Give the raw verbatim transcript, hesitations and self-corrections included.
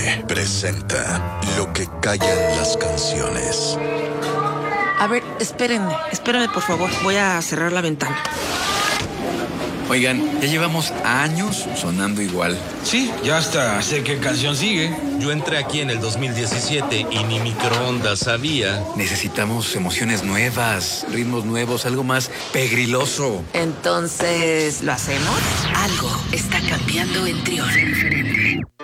M presenta Lo que callan las canciones. A ver, espérenme, espérenme por favor. Voy a cerrar la ventana. Oigan, ya llevamos años sonando igual. Sí, ya hasta sé qué canción sigue. Yo entré aquí en el dos mil diecisiete y ni microondas sabía. Necesitamos emociones nuevas, ritmos nuevos, algo más pegriloso. Entonces, ¿lo hacemos? Algo está cambiando en Trión. Diferente.